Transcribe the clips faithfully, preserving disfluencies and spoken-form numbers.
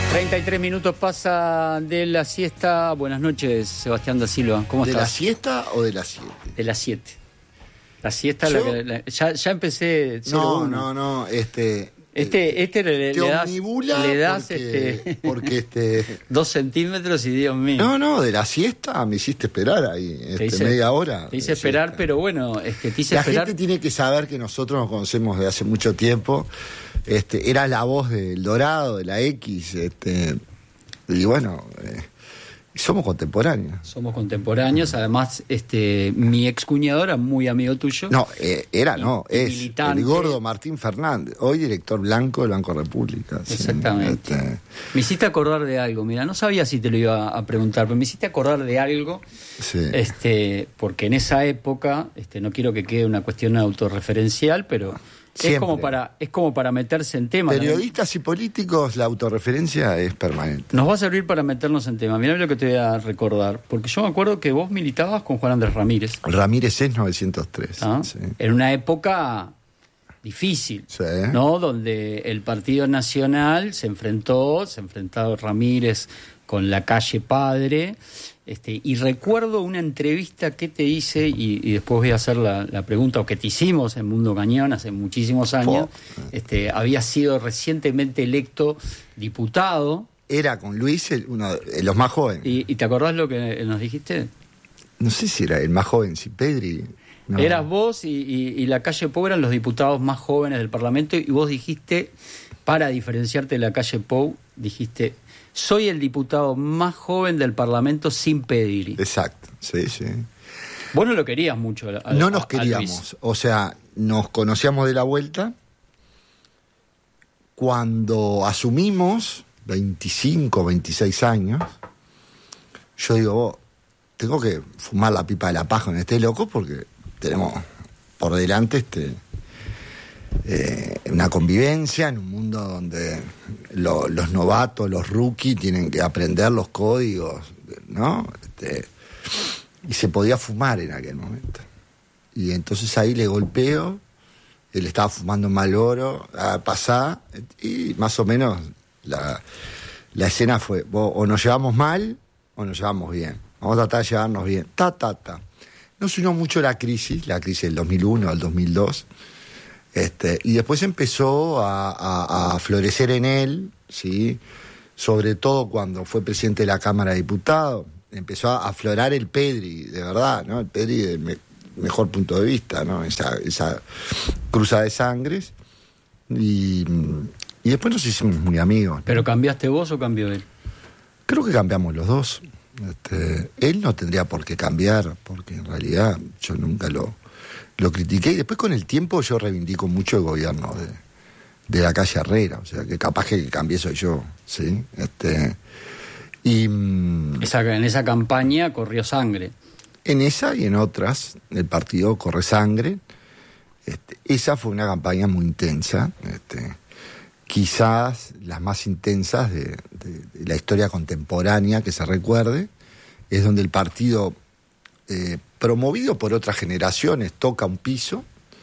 treinta y tres minutos pasa de la siesta. Buenas noches, Sebastián da Silva. ¿Cómo ¿De estás? la siesta o de las siete? De las siete. La siesta, Yo- la que- la- ya, ya empecé. cero No, uno. no, no, este... Este, este le, te le das, omnibula le das porque, este, porque este... dos centímetros y Dios mío. No, no, de la siesta me hiciste esperar ahí, este, hice- media hora. Te hice de esperar, siesta. pero bueno, este, te hice La esperar. gente tiene que saber que nosotros nos conocemos desde hace mucho tiempo. Este, era la voz del Dorado, de la X, este, y bueno, eh, somos contemporáneos. Somos contemporáneos, además, este, mi excuñado era muy amigo tuyo. No, eh, era, no, Y- y es militante. el gordo Martín Fernández, hoy director blanco del Banco República. sí, Exactamente. este, Me hiciste acordar de algo, mira, no sabía si te lo iba a preguntar, pero me hiciste acordar de algo, sí. este, porque en esa época, este, no quiero que quede una cuestión autorreferencial, pero es Siempre. como para, es como para meterse en tema. Periodistas y políticos, la autorreferencia es permanente. Nos va a servir para meternos en tema. Mirá lo que te voy a recordar, porque yo me acuerdo que vos militabas con Juan Andrés Ramírez, Ramírez es novecientos tres. ¿ah? Sí. En una época difícil, Sí. ¿no? Donde el Partido Nacional se enfrentó, se enfrentó Ramírez con la calle Padre, este, y recuerdo una entrevista que te hice, y, y después voy a hacer la, la pregunta, o que te hicimos en Mundo Cañón hace muchísimos años. Este, había sido recientemente electo diputado, Era con Luis el- uno de los más jóvenes. y, y ¿te acordás lo que nos dijiste? No sé si era el más joven, si Pedri. no. Eras vos y, y- y la calle Pou eran los diputados más jóvenes del Parlamento, y vos dijiste, para diferenciarte de la calle Pou, dijiste, soy el diputado más joven del Parlamento sin pedir. Exacto, sí, sí. Vos no lo querías mucho. a- a- No nos a Luis. queríamos, o sea, nos conocíamos de la vuelta. Cuando asumimos, veinticinco, veintiséis años, yo digo, "Vos, tengo que fumar la pipa de la paja en este loco porque tenemos por delante este eh, una convivencia en un mundo donde lo- los novatos, los rookies tienen que aprender los códigos, ¿no? Este, y se podía fumar en aquel momento. Y entonces ahí le golpeo, él estaba fumando Malboro, a pasar, y más o menos la, la escena fue, vos, o nos llevamos mal o nos llevamos bien. Vamos a tratar de llevarnos bien. Ta, ta, ta. Nos unió mucho la crisis, la crisis del dos mil uno al dos mil dos, este, y después empezó a, a- a florecer en él, ¿sí? Sobre todo cuando fue presidente de la Cámara de Diputados, empezó a aflorar el Pedri, de verdad, ¿no? El Pedri del me- mejor punto de vista, ¿no? Esa, esa cruza de sangres, y, y después nos hicimos muy amigos, ¿no? ¿Pero cambiaste vos o cambió él? Creo que cambiamos los dos. Este, él no tendría por qué cambiar, porque en realidad yo nunca lo, lo critiqué. Y después con el tiempo yo reivindico mucho el gobierno de, de la calle Herrera. O sea, que capaz que el que cambié soy yo, ¿sí? Este, y mm, Esa, en esa campaña corrió sangre. en esa y en otras, el partido corre sangre. Este, esa fue una campaña muy intensa. Este, quizás las más intensas de, de- de la historia contemporánea que se recuerde, es donde el partido, eh, promovido por otras generaciones, toca un piso.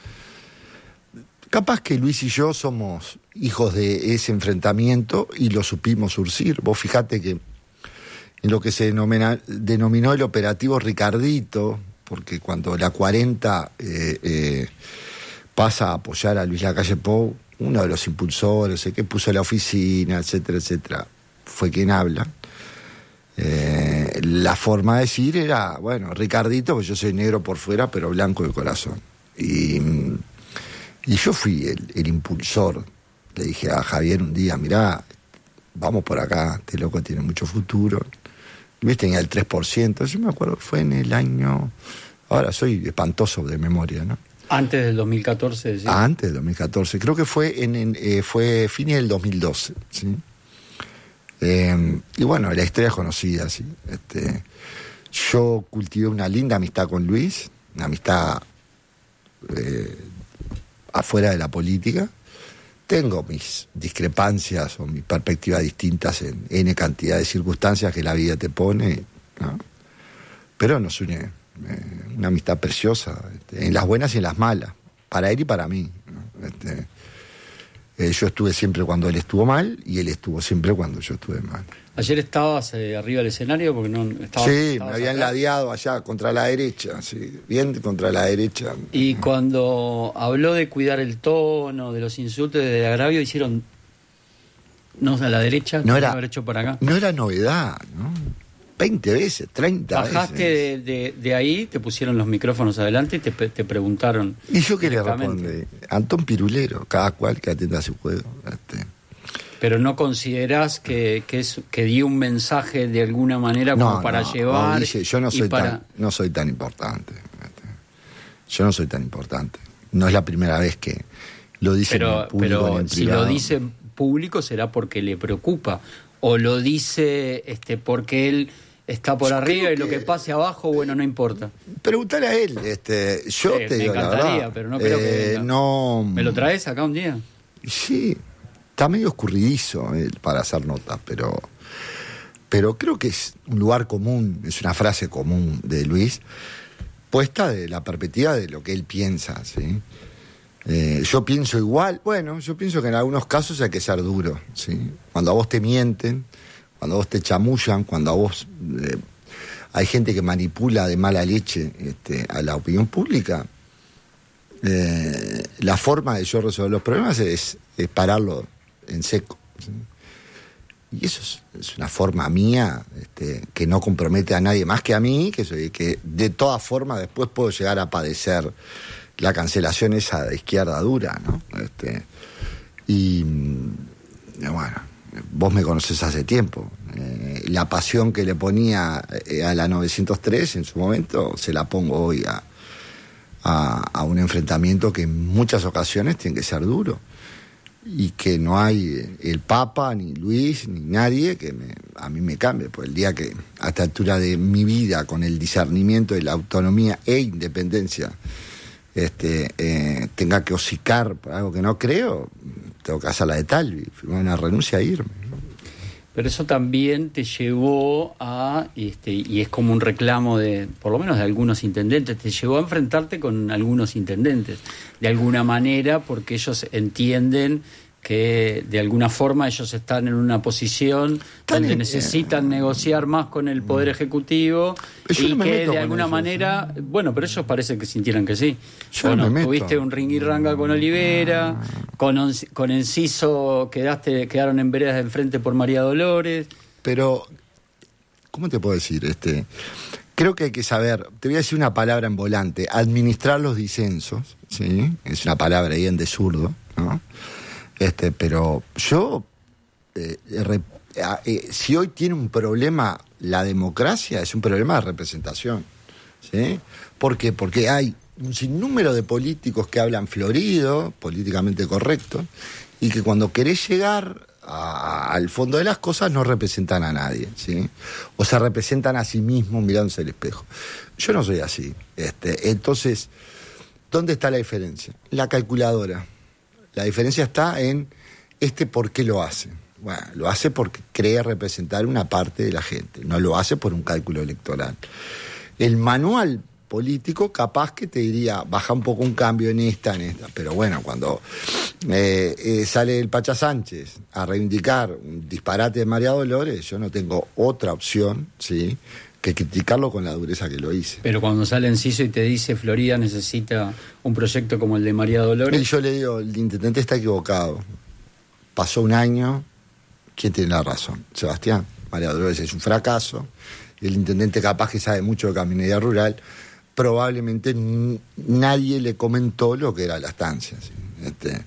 Capaz que Luis y yo somos hijos de ese enfrentamiento y lo supimos surcir. Vos fijate que en lo que se denomina, denominó el operativo Ricardito, porque cuando la cuarenta eh, eh, pasa a apoyar a Luis Lacalle Pou, uno de los impulsores, el que puso la oficina, etcétera, etcétera, fue quien habla. Eh, la forma de decir era, bueno, Ricardito, pues yo soy negro por fuera, pero blanco de corazón. Y, y yo fui el, el impulsor. Le dije a Javier un día, mirá, vamos por acá, este loco tiene mucho futuro. Luis tenía el tres por ciento, yo me acuerdo que fue en el año... Ahora soy espantoso de memoria, ¿no? Antes del dos mil catorce, decís. Ah, antes del dos mil catorce, creo que fue en, en eh, fue fines del dos mil doce, ¿sí? Eh, y bueno, la historia es conocida, ¿sí? Este, yo cultivé una linda amistad con Luis, una amistad eh, afuera de la política. Tengo mis discrepancias o mis perspectivas distintas en N cantidad de circunstancias que la vida te pone, ¿no? Pero nos une eh, una amistad preciosa, este, en las buenas y en las malas, para él y para mí, ¿no? Este, Eh, yo estuve siempre cuando él estuvo mal y él estuvo siempre cuando yo estuve mal. ¿Ayer estabas eh, arriba del escenario? Porque no estabas, Sí, estabas me habían acá. ladeado allá contra la derecha, sí, bien contra la derecha. Y cuando habló de cuidar el tono, de los insultos, de agravio, hicieron no a la derecha, No era, haber hecho por acá. No era novedad, ¿no? veinte veces, treinta Bajaste veces. de, de, de ahí, te pusieron los micrófonos adelante y te, te preguntaron. ¿Y yo qué le directamente. responde? Antón Pirulero, cada cual que atienda a su juego. Este. Pero no considerás que, que, es, que dio un mensaje de alguna manera como No, para no, llevar. no, Guille, yo no soy, para... tan, no soy tan importante. Este. Yo no soy tan importante. No es la primera vez que lo dice pero, en público. Pero ni en si privado. lo dice en público será porque le preocupa. O lo dice este porque él está por yo arriba y que... lo que pase abajo, bueno, no importa. Preguntale a él. Este, yo Sí, te me digo la encantaría, verdad. pero no creo que eh, venga. no... ¿Me lo traes acá un día? Sí, está medio escurridizo eh, para hacer notas, pero, pero creo que es un lugar común, es una frase común de Luis, puesta de la perspectiva de lo que él piensa, ¿sí? Eh, yo pienso igual, bueno, yo pienso que en algunos casos hay que ser duro, ¿sí? Cuando a vos te mienten, cuando a vos te chamullan, cuando a vos eh, hay gente que manipula de mala leche este, a la opinión pública, eh, la forma de yo resolver los problemas es, es pararlo en seco, ¿sí? Y eso es, es una forma mía este, que no compromete a nadie más que a mí, que, soy, que de todas formas después puedo llegar a padecer la cancelación esa de izquierda dura, ¿no? Este, y bueno, vos me conocés hace tiempo. Eh, la pasión que le ponía a la novecientos tres en su momento se la pongo hoy a, a, a un enfrentamiento que en muchas ocasiones tiene que ser duro. Y que no hay el Papa, ni Luis, ni nadie que me, a mí me cambie. Pues el día que a esta altura de mi vida, con el discernimiento de la autonomía e independencia, este, eh, tenga que hocicar por algo que no creo, tengo que hacer la de Talvi, firmar una renuncia e irme, ¿no? Pero eso también te llevó a, este, y es como un reclamo de, por lo menos de algunos intendentes, te llevó a enfrentarte con algunos intendentes, de alguna manera, porque ellos entienden que de alguna forma ellos están en una posición donde También, necesitan eh, negociar más con el Poder Ejecutivo yo y no me que meto de con alguna ellos, manera, ¿eh? bueno, pero ellos parece que sintieran que sí. Yo bueno, no me meto. tuviste un ringirranga con Olivera, con, Onc- con Enciso quedaste, quedaron en veredas de enfrente por María Dolores. Pero, ¿cómo te puedo decir? Este, creo que hay que saber, te voy a decir una palabra en volante, administrar los disensos, ¿sí? Es una palabra ahí en de zurdo, ¿no? Este, pero yo, eh, re, eh, si hoy tiene un problema la democracia, es un problema de representación, ¿sí? ¿Por qué? Porque hay un sinnúmero de políticos que hablan florido, políticamente correcto, y que cuando querés llegar a, al fondo de las cosas no representan a nadie, ¿sí? O se representan a sí mismos mirándose al espejo. Yo no soy así. Este, entonces, ¿dónde está la diferencia? La calculadora. La diferencia está en este por qué lo hace. Bueno, lo hace porque cree representar una parte de la gente, no lo hace por un cálculo electoral. El manual político capaz que te diría, baja un poco un cambio en esta, en esta, pero bueno, cuando eh, eh, sale el Pacha Sánchez a reivindicar un disparate de María Dolores, yo no tengo otra opción, ¿sí?, que criticarlo con la dureza que lo hice. Pero cuando sale Enciso y te dice Florida necesita un proyecto como el de María Dolores... Y yo le digo, el intendente está equivocado. Pasó un año, ¿quién tiene la razón? Sebastián. María Dolores es un fracaso. El intendente capaz que sabe mucho de caminería rural. Probablemente n- nadie le comentó lo que era la estancia. ¿Sí? Este...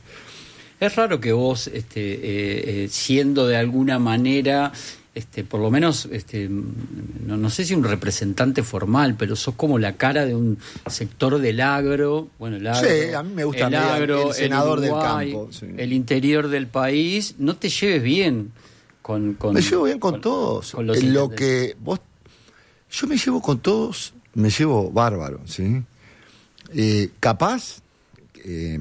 Es raro que vos, este, eh, eh, siendo de alguna manera... Este, por lo menos, este, no, no sé si un representante formal, pero sos como la cara de un sector del agro. Bueno, el agro, sí, a mí me gusta el, el, agro, el senador el Uruguay, del campo. Sí. El interior del país. No te lleves bien con... con me llevo bien con, con todos. Con los lo que vos, yo me llevo con todos, me llevo bárbaro, ¿sí? Eh, capaz... Eh,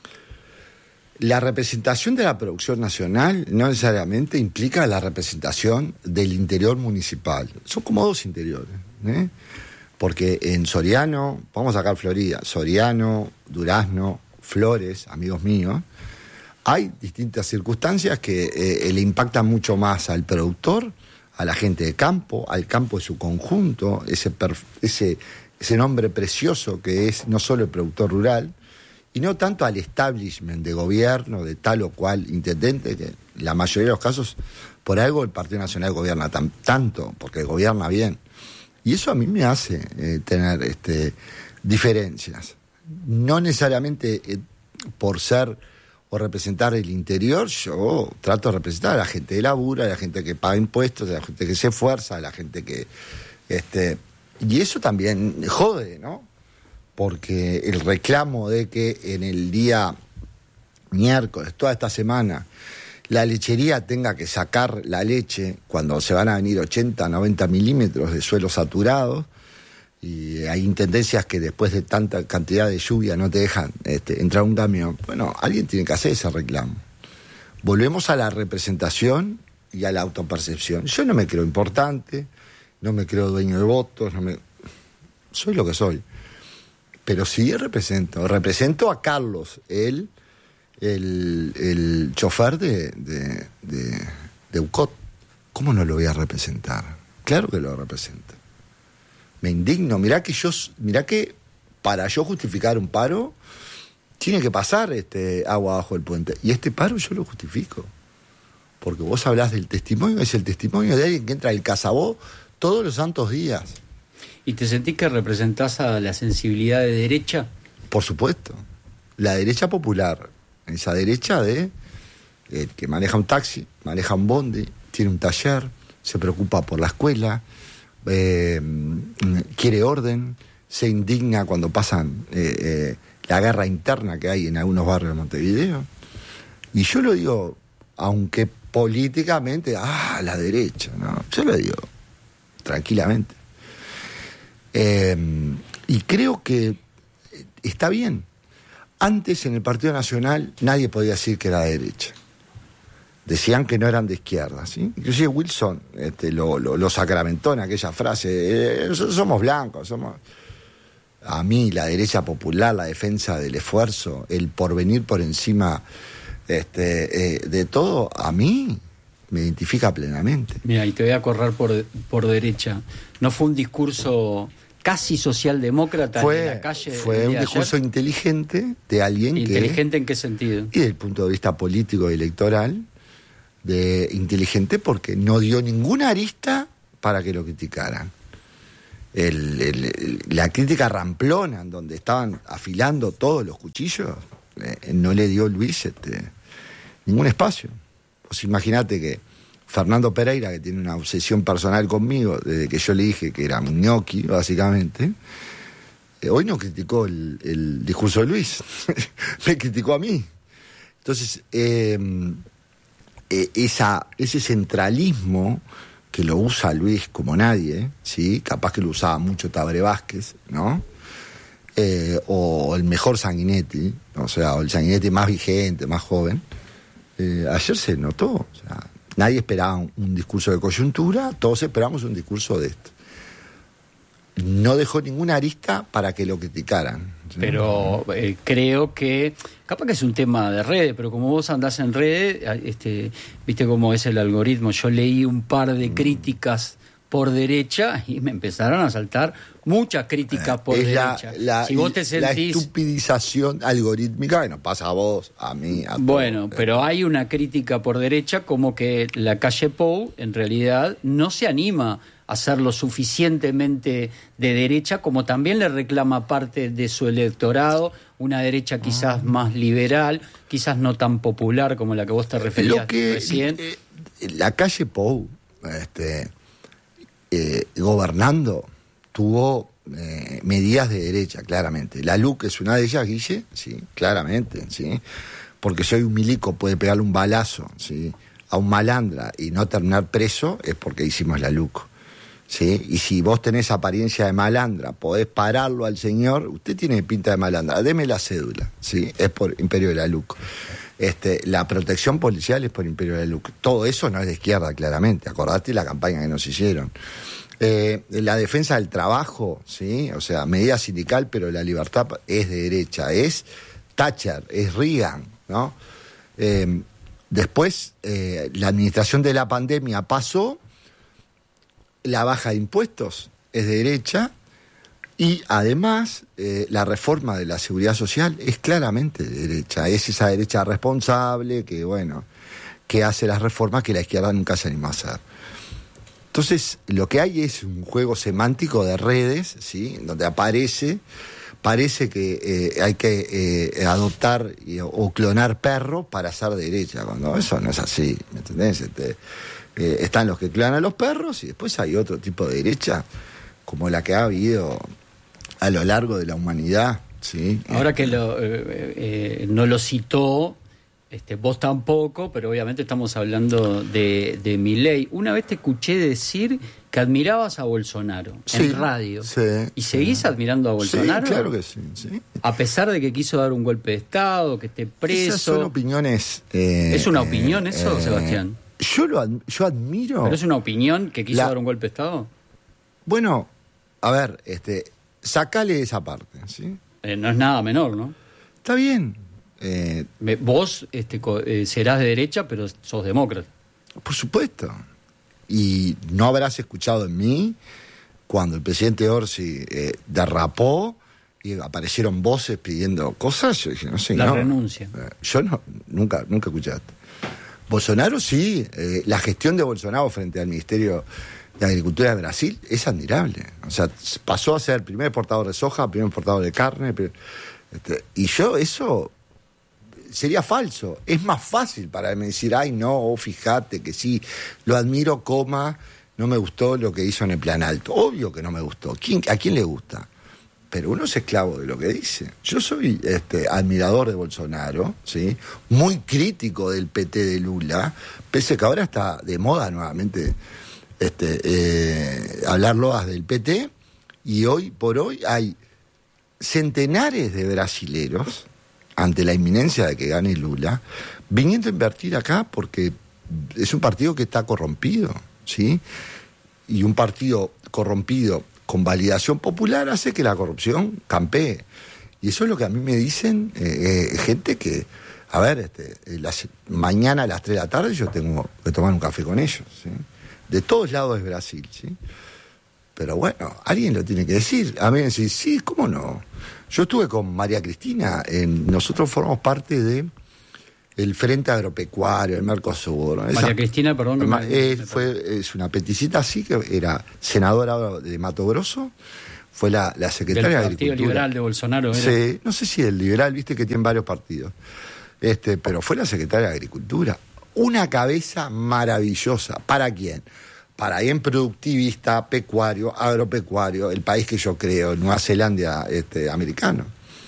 La representación de la producción nacional no necesariamente implica la representación del interior municipal. Son como dos interiores, ¿eh? Porque en Soriano, vamos a sacar Florida, Soriano, Durazno, Flores, amigos míos, hay distintas circunstancias que eh, le impactan mucho más al productor, a la gente de campo, al campo de su conjunto, ese, perf- ese, ese nombre precioso que es no solo el productor rural, y no tanto al establishment de gobierno, de tal o cual intendente, que la mayoría de los casos, por algo el Partido Nacional gobierna tan, tanto, porque gobierna bien. Y eso a mí me hace eh, tener este, diferencias. No necesariamente eh, por ser o representar el interior, yo trato de representar a la gente de labura, a la gente que paga impuestos, a la gente que se esfuerza, a la gente que... este y eso también jode, ¿no? Porque el reclamo de que en el día miércoles, toda esta semana, la lechería tenga que sacar la leche cuando se van a venir ochenta, noventa milímetros de suelo saturado, y hay intendencias que después de tanta cantidad de lluvia no te dejan este, entrar un camión. Bueno, alguien tiene que hacer ese reclamo. Volvemos a la representación y a la autopercepción. Yo no me creo importante, no me creo dueño de votos, no me... soy lo que soy. Pero sí represento, represento a Carlos, él, el, el chofer de, de, de, de U C O T. ¿Cómo no lo voy a representar? Claro que lo represento. Me indigno, mirá que yo, mirá que para yo justificar un paro, tiene que pasar este agua bajo el puente. Y este paro yo lo justifico. Porque vos hablás del testimonio, es el testimonio de alguien que entra al Casabó todos los santos días. ¿Y te sentís que representás a la sensibilidad de derecha? Por supuesto. La derecha popular. Esa derecha de eh, que maneja un taxi, maneja un bondi, tiene un taller, se preocupa por la escuela, eh, quiere orden, se indigna cuando pasan eh, eh, la guerra interna que hay en algunos barrios de Montevideo. Y yo lo digo, aunque políticamente, ah, la derecha, no, yo lo digo tranquilamente. Eh, y creo que está bien. Antes en el Partido Nacional nadie podía decir que era de derecha. Decían que no eran de izquierda, ¿sí? Inclusive Wilson este, lo, lo, lo sacramentó en aquella frase, eh, nosotros somos blancos, somos... A mí la derecha popular, la defensa del esfuerzo, el porvenir por encima este, eh, de todo, a mí me identifica plenamente. Mira, y te voy a correr por, por derecha. ¿No fue un discurso casi socialdemócrata fue, en la calle? Fue un discurso ayer? inteligente de alguien ¿Inteligente que... ¿Inteligente en qué sentido? Y desde el punto de vista político y electoral, de inteligente porque no dio ninguna arista para que lo criticaran. El, el, el, la crítica ramplona, en donde estaban afilando todos los cuchillos, eh, no le dio Luis este, ningún espacio. Pues imaginate que Fernando Pereira, que tiene una obsesión personal conmigo, desde que yo le dije que era un ñoqui, básicamente, eh, hoy no criticó el, el discurso de Luis, me criticó a mí. Entonces, eh, eh, esa, ese centralismo que lo usa Luis como nadie, ¿sí? Capaz que lo usaba mucho Tabaré Vázquez, ¿no? Eh, o el mejor Sanguinetti, o sea, o el Sanguinetti más vigente, más joven. Eh, ayer se notó, o sea, nadie esperaba un, un discurso de coyuntura, todos esperamos un discurso de esto. No dejó ninguna arista para que lo criticaran. ¿Sí? Pero eh, creo que, capaz que es un tema de redes, pero como vos andás en redes, este, viste cómo es el algoritmo. Yo leí un par de críticas por derecha y me empezaron a saltar muchas críticas por es derecha. La, la, si vos te sentís... la estupidización algorítmica, bueno, pasa a vos, a mí, a Bueno, todos. pero hay una crítica por derecha como que la calle Pou, en realidad, no se anima a ser lo suficientemente de derecha, como también le reclama parte de su electorado, una derecha quizás más liberal, quizás no tan popular como la que vos te referías Lo que, recién. Eh, la calle Pou, este, eh, gobernando, tuvo eh, medidas de derecha, claramente. La L U C es una de ellas, Guille, sí, claramente, sí. Porque si hoy un milico puede pegarle un balazo, sí, a un malandra y no terminar preso, es porque hicimos la L U C. ¿Sí? Y si vos tenés apariencia de malandra, podés pararlo al señor, usted tiene pinta de malandra, deme la cédula, ¿sí? Es por imperio de la L U C. Este, la protección policial es por imperio de la L U C. Todo eso no es de izquierda, claramente. Acordate la campaña que nos hicieron. Eh, la defensa del trabajo, ¿sí? O sea, medida sindical, pero la libertad es de derecha. Es Thatcher, es Reagan, ¿no? Eh, después, eh, la administración de la pandemia pasó, la baja de impuestos es de derecha, y además eh, la reforma de la seguridad social es claramente de derecha. Es esa derecha responsable que, bueno, que hace las reformas que la izquierda nunca se animó a hacer. Entonces, lo que hay es un juego semántico de redes, ¿sí?, donde aparece, parece que eh, hay que eh, adoptar y, o clonar perros para ser de derecha, cuando eso no es así, ¿me entendés? Este, eh, están los que clonan a los perros y después hay otro tipo de derecha, como la que ha habido a lo largo de la humanidad, ¿sí? Ahora que lo, eh, eh, no lo citó, este, vos tampoco, pero obviamente estamos hablando de, de Milei. Una vez te escuché decir que admirabas a Bolsonaro, sí, en radio. Sí, ¿Y seguís sí. admirando a Bolsonaro? Sí, claro que sí, sí. A pesar de que quiso dar un golpe de Estado, que esté preso. Esas son opiniones... Eh, ¿Es una opinión eh, eso, eh, Sebastián? Yo lo ad, yo admiro... ¿Pero es una opinión que quiso la... dar un golpe de Estado? Bueno, a ver, este, sacale esa parte, ¿sí? Eh, no es nada menor, ¿no? Está bien. Eh, Vos este, eh, serás de derecha, pero sos demócrata. Por supuesto. Y no habrás escuchado en mí cuando el presidente Orsi eh, derrapó y aparecieron voces pidiendo cosas. Yo dije, no sé, La no. renuncia. Eh, yo no, nunca, nunca escuchaste. Bolsonaro sí, eh, la gestión de Bolsonaro frente al Ministerio de Agricultura de Brasil es admirable. O sea, pasó a ser primer exportador de soja, primer exportador de carne. Primer, este, y yo eso... sería falso. Es más fácil para mí decir, ay, no, oh, fíjate que sí, lo admiro, coma, no me gustó lo que hizo en el Plan Alto. Obvio que no me gustó. ¿Quién, ¿A quién le gusta? Pero uno es esclavo de lo que dice. Yo soy este, admirador de Bolsonaro, ¿sí? Muy crítico del P T de Lula, pese que ahora está de moda nuevamente este, eh, hablar loas del P T, y hoy por hoy hay centenares de brasileros ante la inminencia de que gane Lula, viniendo a invertir acá porque es un partido que está corrompido, ¿sí? Y un partido corrompido con validación popular hace que la corrupción campee. Y eso es lo que a mí me dicen eh, eh, gente que, a ver, este, las, mañana a las tres de la tarde yo tengo que tomar un café con ellos, ¿sí? De todos lados de Brasil, ¿sí? Pero bueno, alguien lo tiene que decir. A mí me dicen, sí, ¿cómo no? Yo estuve con María Cristina, en, nosotros formamos parte de el Frente Agropecuario, el Mercosur. ¿No? María Esa, Cristina, perdón. Ma, me, me fue, es una peticita así, que era senadora de Mato Grosso, fue la, la secretaria de Agricultura. El Partido Liberal de Bolsonaro. ¿Era? Sí, no sé si el liberal, viste que tiene varios partidos, este, pero fue la secretaria de Agricultura. Una cabeza maravillosa. ¿Para quién? Para bien productivista, pecuario, agropecuario, el país que yo creo, Nueva Zelanda este, americano.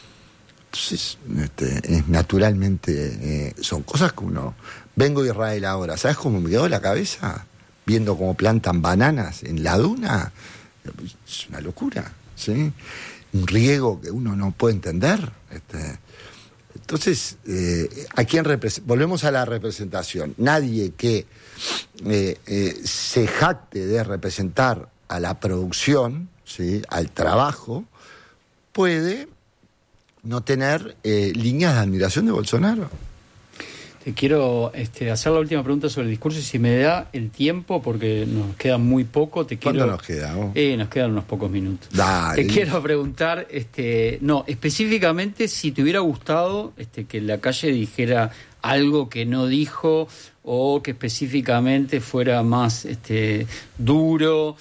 Entonces, este, es naturalmente, eh, son cosas que uno... Vengo de Israel ahora, ¿sabes cómo me quedó la cabeza? Viendo cómo plantan bananas en la duna. Es una locura, ¿sí? Un riego que uno no puede entender. Este. Entonces, eh, ¿a quién repre- volvemos a la representación? Nadie que eh, eh, se jacte de representar a la producción, ¿sí?, al trabajo, puede no tener eh, líneas de admiración de Bolsonaro. Te quiero este, hacer la última pregunta sobre el discurso, y si me da el tiempo, porque nos queda muy poco, te quiero... ¿Cuánto nos queda? Oh? Eh, nos quedan unos pocos minutos. Dale. Te quiero preguntar, este, no, específicamente si te hubiera gustado este, que Lacalle dijera algo que no dijo, o que específicamente fuera más este, duro,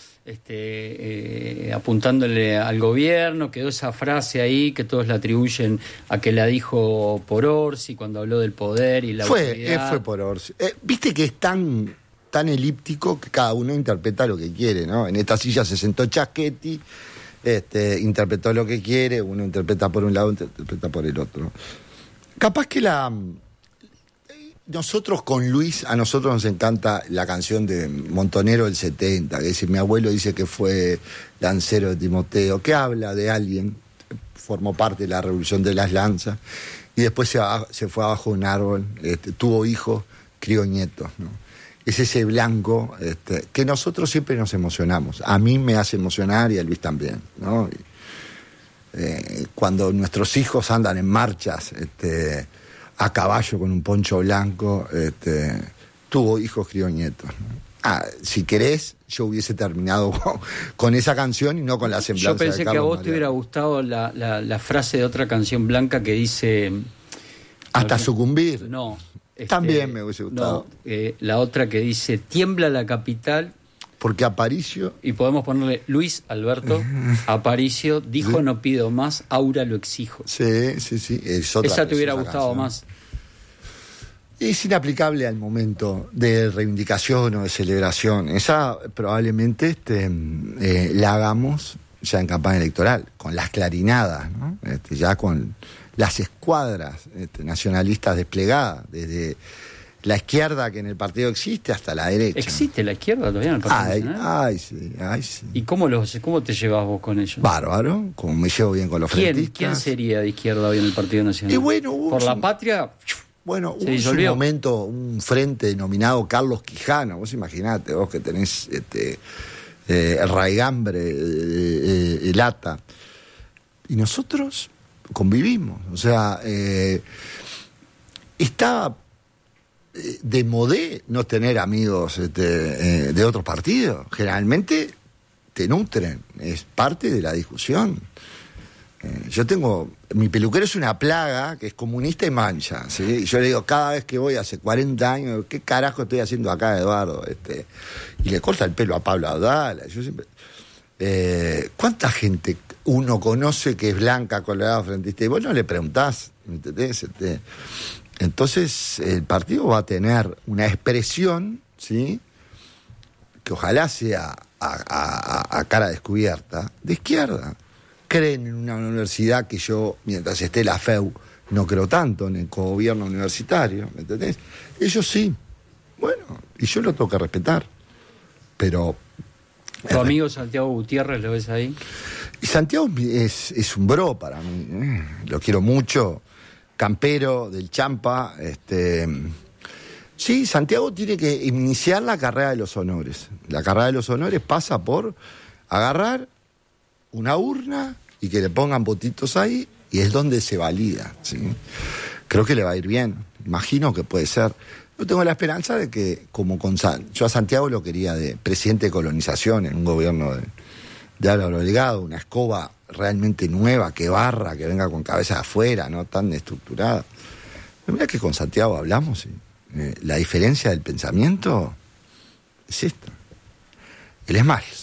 este, eh, apuntándole al gobierno. Quedó esa frase ahí que todos la atribuyen a que la dijo por Orsi cuando habló del poder y la fue, autoridad. Eh, fue por Orsi. Eh, Viste que es tan, tan elíptico que cada uno interpreta lo que quiere, ¿no? En esta silla se sentó Chaschetti, este, interpretó lo que quiere, uno interpreta por un lado, otro interpreta por el otro. Capaz que la... Nosotros con Luis, a nosotros nos encanta la canción de Montonero del setenta, que dice, mi abuelo dice que fue lancero de Timoteo, que habla de alguien, formó parte de la revolución de las lanzas, y después se, se fue abajo de un árbol, este, tuvo hijos, crió nietos, ¿no? Es ese blanco este, que nosotros siempre nos emocionamos. A mí me hace emocionar y a Luis también, ¿no? Y, eh, cuando nuestros hijos andan en marchas, este, a caballo con un poncho blanco, este, tuvo hijos, crió nietos, ¿no? Ah, si querés, yo hubiese terminado con, con esa canción y no con la semblanza de Carlos Yo pensé que a vos Mariano. te hubiera gustado la, la, la frase de otra canción blanca que dice... Hasta no, sucumbir. No. Este, También me hubiese gustado. No, eh, la otra que dice, tiembla la capital... Porque Aparicio... Y podemos ponerle Luis Alberto Aparicio, dijo ¿Sí? no pido más, Aura lo exijo. Sí, sí, sí. Es otra Esa te hubiera preciosa gustado canción. más. Es inaplicable al momento de reivindicación o de celebración. Esa probablemente este, eh, la hagamos ya en campaña electoral, con las clarinadas, ¿no? Este, ya con las escuadras este, nacionalistas desplegadas, desde la izquierda que en el partido existe hasta la derecha. ¿Existe la izquierda todavía en el Partido Ay, Nacional? ay, sí, ay, sí. ¿Y cómo, los, cómo te llevas vos con ellos? Bárbaro, como me llevo bien con los ¿Quién, frentistas. ¿Quién sería de izquierda hoy en el Partido Nacional? Y bueno, hubo Por la un- patria... Bueno, Se hubo en su disolvió. momento un frente denominado Carlos Quijano. Vos imaginate, vos que tenés este, eh, el raigambre, eh, eh, el ata. Y nosotros convivimos. O sea, eh, estaba eh, de modé no tener amigos este, eh, de otros partidos. Generalmente te nutren, es parte de la discusión. Eh, yo tengo, mi peluquero es una plaga que es comunista y mancha, ¿sí? Y yo le digo, cada vez que voy hace cuarenta años, ¿qué carajo estoy haciendo acá, Eduardo? Este, y le corta el pelo a Pablo Abdala. Yo siempre, eh, ¿cuánta gente uno conoce que es blanca, colorada, frentista? Y vos no le preguntás, ¿me entendés? Este, entonces, el partido va a tener una expresión, ¿sí? Que ojalá sea a, a, a cara descubierta, de izquierda. Creen en una universidad que yo, mientras esté la F E U, no creo tanto en el cogobierno universitario, ¿me entendés? Ellos sí. Bueno, y yo lo tengo que respetar. Pero... ¿Tu amigo Santiago Gutiérrez lo ves ahí? Y Santiago es, es un bro para mí, ¿eh? Lo quiero mucho, campero del Champa. Este, sí, Santiago tiene que iniciar la carrera de los honores. La carrera de los honores pasa por agarrar una urna y que le pongan votitos ahí, y es donde se valida, ¿sí? Creo que le va a ir bien, imagino que puede ser. Yo tengo la esperanza de que, como con San, yo a Santiago lo quería de presidente de colonización en un gobierno de, de Álvaro Delgado, una escoba realmente nueva, que barra, que venga con cabeza de afuera, no tan estructurada. Pero mira que con Santiago hablamos, y, eh, la diferencia del pensamiento es esta. Él es más,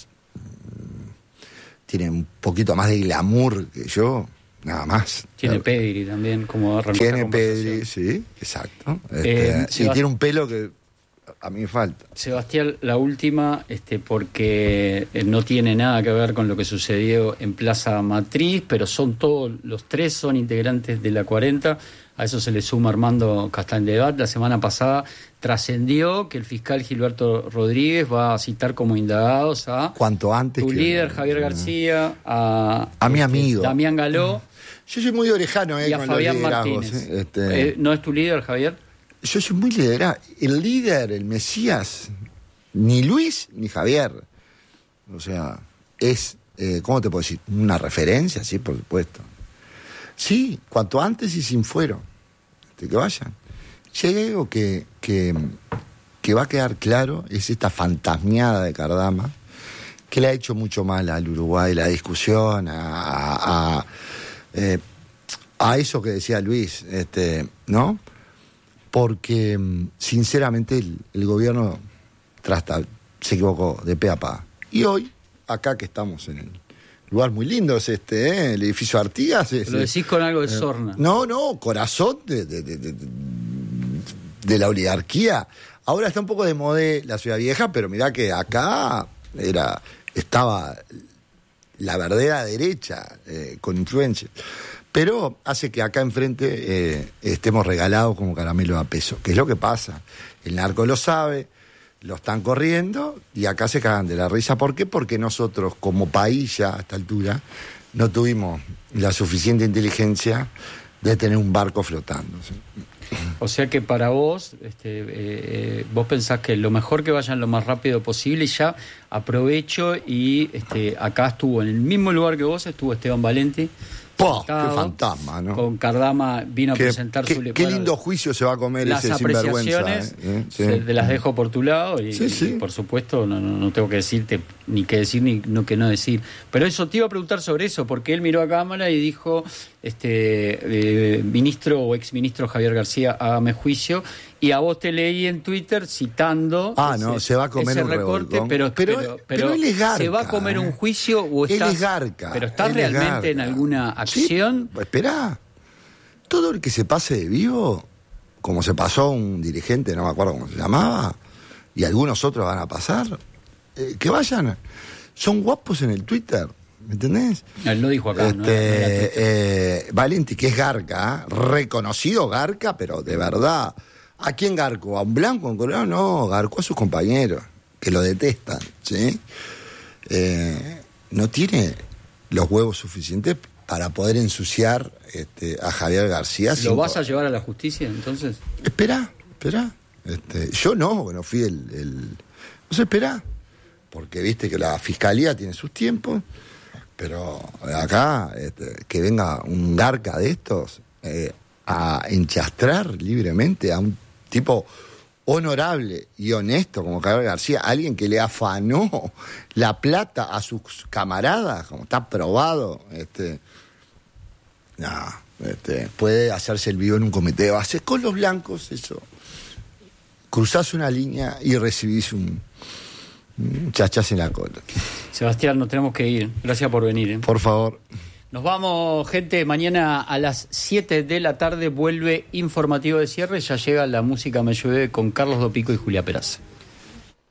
tiene un poquito más de glamour que yo, nada más. Tiene Claro. pedigree también, como remata Tiene conversación. pedigree, sí, exacto. Eh, Este, y Sebast- tiene un pelo que a mí me falta. Sebastián, la última, este, porque eh, no tiene nada que ver con lo que sucedió en Plaza Matriz, pero son todos, los tres son integrantes de la cuarenta, a eso se le suma Armando Castandebat. La semana pasada trascendió que el fiscal Gilberto Rodríguez va a citar como indagados a Cuanto antes. tu que- líder Javier García, a, A mi este, amigo. Damián Galó Yo soy muy orejano eh, y a con Fabián los liderazgos. Martínez. eh, este, Eh, ¿No es tu líder, Javier? Yo soy muy liderado. El líder, el Mesías, ni Luis ni Javier. O sea, es, eh, ¿cómo te puedo decir? Una referencia, sí, por supuesto. Sí, cuanto antes y sin fuero. Este, que vayan. Llegue algo que, que, que va a quedar claro, es esta fantasmeada de Cardama, que le ha hecho mucho mal al Uruguay, la discusión, a, a, a, eh, a eso que decía Luis, este, ¿no? Porque, sinceramente, el, el gobierno trasta, se equivocó de pe a pa. Y hoy, acá que estamos en el lugar muy lindo, es este, ¿eh? El edificio Artigas. Es, Lo decís con algo de eh, sorna. No, no, corazón de, de, de, de, de la oligarquía. Ahora está un poco de modé la Ciudad Vieja, pero mirá que acá era estaba la verdadera derecha, eh, con influencia. Pero hace que acá enfrente eh, estemos regalados como caramelo a peso, que es lo que pasa. El narco lo sabe, lo están corriendo y acá se cagan de la risa. ¿Por qué? Porque nosotros, como país ya a esta altura, no tuvimos la suficiente inteligencia de tener un barco flotando, ¿sí? O sea que para vos, este, eh, vos pensás que lo mejor que vayan lo más rápido posible, y ya aprovecho y este, acá estuvo en el mismo lugar que vos, estuvo Esteban Valenti, ¡Pah! ¡Qué fantasma!, ¿no? Con Cardama vino qué, a presentar qué, su... Qué bueno, lindo juicio se va a comer ese sinvergüenza. Las apreciaciones ¿eh? Sí. Te las dejo por tu lado y, sí, sí. y por supuesto no, no, no tengo que decirte ni qué decir ni no, qué no decir. Pero eso, te iba a preguntar sobre eso, porque él miró a cámara y dijo, este eh, ministro o exministro Javier García, hágame juicio. Y a vos te leí en Twitter citando ah, ese, no, se va a comer ese un recorte, pero, pero, pero, pero, pero él es garca, ¿se va a comer ¿eh? un juicio o estás, él es garca, pero estás él realmente en alguna acción? Sí, esperá, todo el que se pase de vivo, como se pasó un dirigente, no me acuerdo cómo se llamaba, y algunos otros van a pasar, eh, que vayan, son guapos en el Twitter, ¿me entendés? Él lo dijo acá, este, ¿no? eh, Valenti, que es garca, ¿eh? Reconocido garca, pero de verdad. ¿A quién garcó? ¿A un blanco, a un colorado? No, garcó a sus compañeros, que lo detestan, ¿sí? Eh, no tiene los huevos suficientes para poder ensuciar este, a Javier García. ¿Lo vas a llevar a la justicia, entonces? Espera, espera. Este, yo no, bueno, fui el... el... No sé, espera, porque viste que la fiscalía tiene sus tiempos, pero acá, este, que venga un garca de estos eh, a enchastrar libremente a un tipo honorable y honesto como Javier García, alguien que le afanó la plata a sus camaradas, como está probado, este, no, este, puede hacerse el vivo en un comité de base con los blancos, eso, cruzás una línea y recibís un, un chachás en la cola. Sebastián, nos tenemos que ir, gracias por venir, ¿eh? Por favor. Nos vamos, gente. Mañana a las siete de la tarde vuelve Informativo de Cierre. Ya llega la música Me Llueve con Carlos Dopico y Julia Peraza.